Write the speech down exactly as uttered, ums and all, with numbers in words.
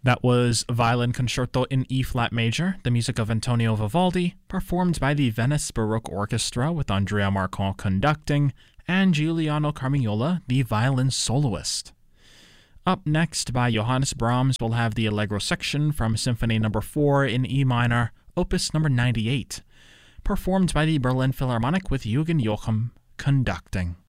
That was Violin Concerto in E-flat major, the music of Antonio Vivaldi, performed by the Venice Baroque Orchestra with Andrea Marcon conducting, and Giuliano Carmignola, the violin soloist. Up next, by Johannes Brahms, we'll have the Allegro section from Symphony number four in E minor, opus number ninety-eight, performed by the Berlin Philharmonic with Eugen Joachim conducting.